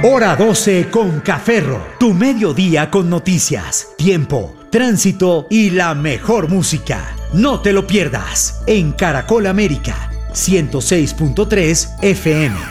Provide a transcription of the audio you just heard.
Hora 12 con Café Rock, tu mediodía con noticias, tiempo, tránsito y la mejor música. No te lo pierdas en Caracol América 106.3 FM.